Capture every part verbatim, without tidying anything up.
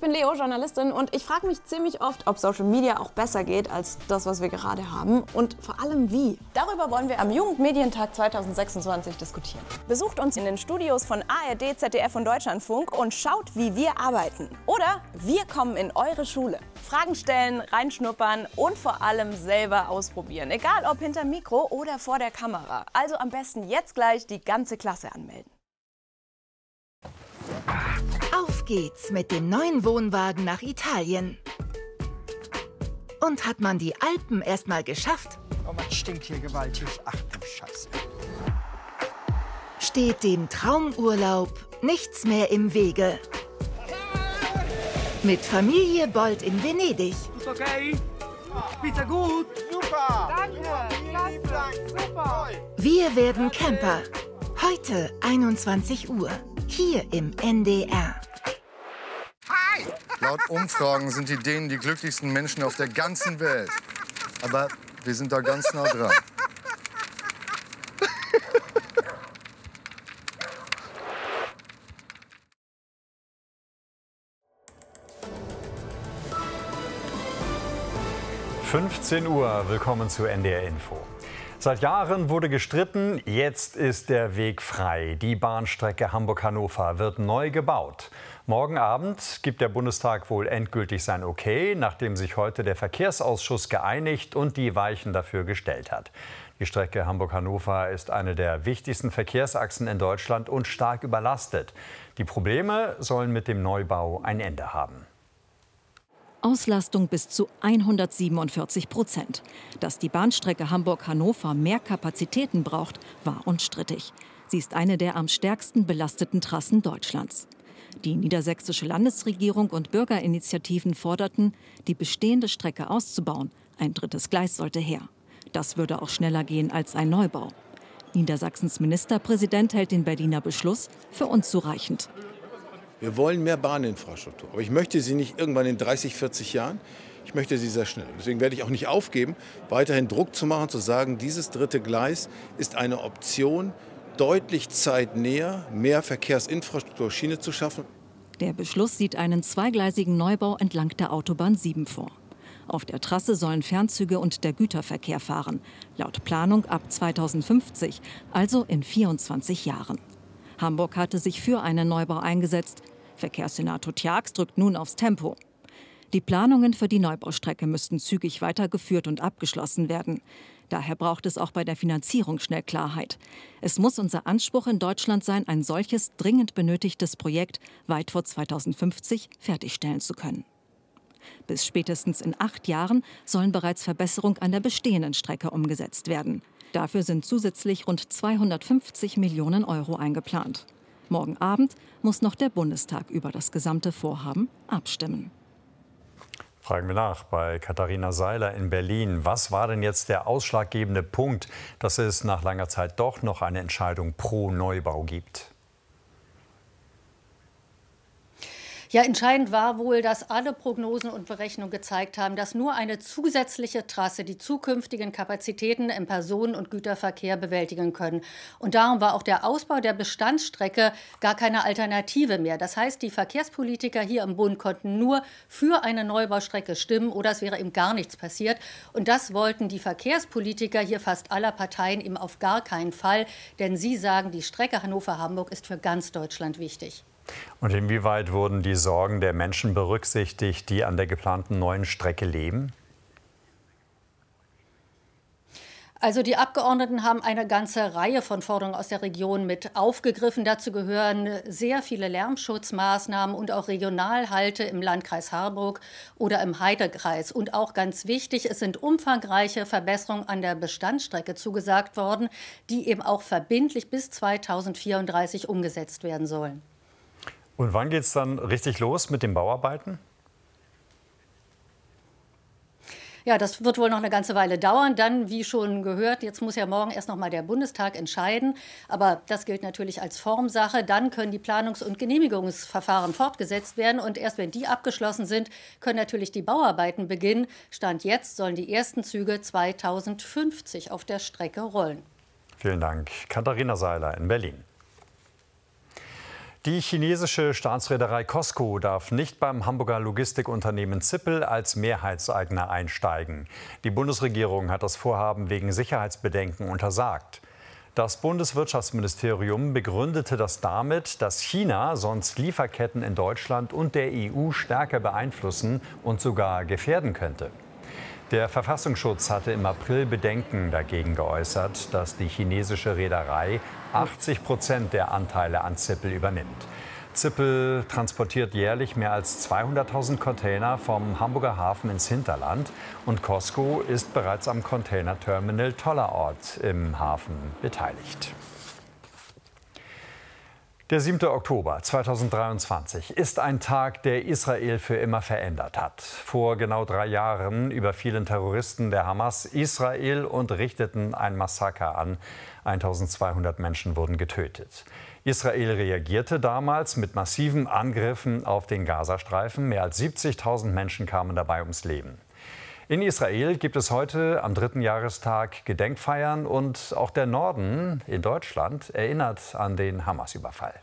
bin Leo, Journalistin, und ich frage mich ziemlich oft, ob Social Media auch besser geht als das, was wir gerade haben, und vor allem wie. Darüber wollen wir am Jugendmedientag zweitausendsechsundzwanzig diskutieren. Besucht uns in den Studios von A R D, Z D F und Deutschlandfunk und schaut, wie wir arbeiten. Oder wir kommen in eure Schule. Fragen stellen, reinschnuppern und vor allem selber ausprobieren. Egal ob hinter Mikro oder vor der Kamera. Also am besten jetzt gleich die ganze Klasse anmelden. Auf geht's mit dem neuen Wohnwagen nach Italien. Und hat man die Alpen erstmal geschafft, Oh, man stinkt hier gewaltig. Ach du Scheiße. steht dem Traumurlaub nichts mehr im Wege. Mit Familie Bold in Venedig. Ist okay? Pizza gut? Super! Danke! Klasse! Super! Wir werden Camper. Heute einundzwanzig Uhr. Hier im N D R. Laut Umfragen sind die Dänen die glücklichsten Menschen auf der ganzen Welt. Aber wir sind da ganz nah dran. fünfzehn Uhr, willkommen zu N D R Info. Seit Jahren wurde gestritten, jetzt ist der Weg frei. Die Bahnstrecke Hamburg-Hannover wird neu gebaut. Morgen Abend gibt der Bundestag wohl endgültig sein Okay, nachdem sich heute der Verkehrsausschuss geeinigt und die Weichen dafür gestellt hat. Die Strecke Hamburg-Hannover ist eine der wichtigsten Verkehrsachsen in Deutschland und stark überlastet. Die Probleme sollen mit dem Neubau ein Ende haben. Auslastung bis zu hundertsiebenundvierzig Prozent. Dass die Bahnstrecke Hamburg-Hannover mehr Kapazitäten braucht, war unstrittig. Sie ist eine der am stärksten belasteten Trassen Deutschlands. Die niedersächsische Landesregierung und Bürgerinitiativen forderten, die bestehende Strecke auszubauen. Ein drittes Gleis sollte her. Das würde auch schneller gehen als ein Neubau. Niedersachsens Ministerpräsident hält den Berliner Beschluss für unzureichend. Wir wollen mehr Bahninfrastruktur. Aber ich möchte sie nicht irgendwann in dreißig, vierzig Jahren. Ich möchte sie sehr schnell. Deswegen werde ich auch nicht aufgeben, weiterhin Druck zu machen, zu sagen, dieses dritte Gleis ist eine Option, deutlich zeitnäher mehr Verkehrsinfrastruktur Schiene zu schaffen. Der Beschluss sieht einen zweigleisigen Neubau entlang der Autobahn sieben vor. Auf der Trasse sollen Fernzüge und der Güterverkehr fahren. Laut Planung ab zweitausendfünfzig, also in vierundzwanzig Jahren. Hamburg hatte sich für einen Neubau eingesetzt. Verkehrssenator Tjax drückt nun aufs Tempo. Die Planungen für die Neubaustrecke müssten zügig weitergeführt und abgeschlossen werden. Daher braucht es auch bei der Finanzierung schnell Klarheit. Es muss unser Anspruch in Deutschland sein, ein solches dringend benötigtes Projekt weit vor zweitausendfünfzig fertigstellen zu können. Bis spätestens in acht Jahren sollen bereits Verbesserungen an der bestehenden Strecke umgesetzt werden. Dafür sind zusätzlich rund zweihundertfünfzig Millionen Euro eingeplant. Morgen Abend muss noch der Bundestag über das gesamte Vorhaben abstimmen. Fragen wir nach bei Katharina Seiler in Berlin. Was war denn jetzt der ausschlaggebende Punkt, dass es nach langer Zeit doch noch eine Entscheidung pro Neubau gibt? Ja, entscheidend war wohl, dass alle Prognosen und Berechnungen gezeigt haben, dass nur eine zusätzliche Trasse die zukünftigen Kapazitäten im Personen- und Güterverkehr bewältigen können. Und darum war auch der Ausbau der Bestandsstrecke gar keine Alternative mehr. Das heißt, die Verkehrspolitiker hier im Bund konnten nur für eine Neubaustrecke stimmen oder es wäre eben gar nichts passiert. Und das wollten die Verkehrspolitiker hier fast aller Parteien eben auf gar keinen Fall. Denn sie sagen, die Strecke Hannover-Hamburg ist für ganz Deutschland wichtig. Und inwieweit wurden die Sorgen der Menschen berücksichtigt, die an der geplanten neuen Strecke leben? Also die Abgeordneten haben eine ganze Reihe von Forderungen aus der Region mit aufgegriffen. Dazu gehören sehr viele Lärmschutzmaßnahmen und auch Regionalhalte im Landkreis Harburg oder im Heidekreis. Und auch ganz wichtig, es sind umfangreiche Verbesserungen an der Bestandsstrecke zugesagt worden, die eben auch verbindlich bis zweitausendvierunddreißig umgesetzt werden sollen. Und wann geht es dann richtig los mit den Bauarbeiten? Ja, das wird wohl noch eine ganze Weile dauern. Dann, wie schon gehört, jetzt muss ja morgen erst noch mal der Bundestag entscheiden. Aber das gilt natürlich als Formsache. Dann können die Planungs- und Genehmigungsverfahren fortgesetzt werden. Und erst wenn die abgeschlossen sind, können natürlich die Bauarbeiten beginnen. Stand jetzt sollen die ersten Züge zweitausendfünfzig auf der Strecke rollen. Vielen Dank. Katharina Seiler in Berlin. Die chinesische Staatsreederei COSCO darf nicht beim Hamburger Logistikunternehmen Zippel als Mehrheitseigner einsteigen. Die Bundesregierung hat das Vorhaben wegen Sicherheitsbedenken untersagt. Das Bundeswirtschaftsministerium begründete das damit, dass China sonst Lieferketten in Deutschland und der E U stärker beeinflussen und sogar gefährden könnte. Der Verfassungsschutz hatte im April Bedenken dagegen geäußert, dass die chinesische Reederei achtzig Prozent der Anteile an Zippel übernimmt. Zippel transportiert jährlich mehr als zweihunderttausend Container vom Hamburger Hafen ins Hinterland. Und COSCO ist bereits am Containerterminal Tollerort im Hafen beteiligt. Der siebte Oktober zweitausenddreiundzwanzig ist ein Tag, der Israel für immer verändert hat. Vor genau drei Jahren überfielen Terroristen der Hamas Israel und richteten ein Massaker an. eintausendzweihundert Menschen wurden getötet. Israel reagierte damals mit massiven Angriffen auf den Gazastreifen. Mehr als siebzigtausend Menschen kamen dabei ums Leben. In Israel gibt es heute am dritten Jahrestag Gedenkfeiern und auch der Norden in Deutschland erinnert an den Hamas-Überfall.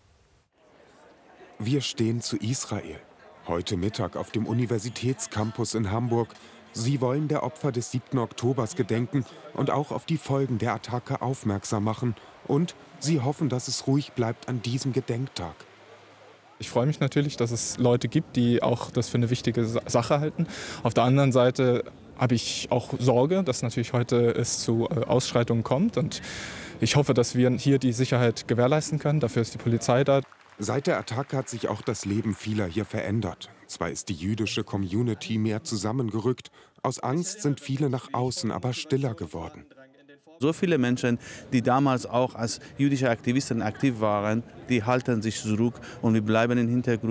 Wir stehen zu Israel. Heute Mittag auf dem Universitätscampus in Hamburg. Sie wollen der Opfer des siebten Oktobers gedenken und auch auf die Folgen der Attacke aufmerksam machen. Und sie hoffen, dass es ruhig bleibt an diesem Gedenktag. Ich freue mich natürlich, dass es Leute gibt, die auch das für eine wichtige Sache halten. Auf der anderen Seite habe ich auch Sorge, dass natürlich heute es zu Ausschreitungen kommt. Und ich hoffe, dass wir hier die Sicherheit gewährleisten können. Dafür ist die Polizei da. Seit der Attacke hat sich auch das Leben vieler hier verändert. Zwar ist die jüdische Community mehr zusammengerückt, aus Angst sind viele nach außen aber stiller geworden. So viele Menschen, die damals auch als jüdische Aktivisten aktiv waren, die halten sich zurück und wir bleiben im Hintergrund.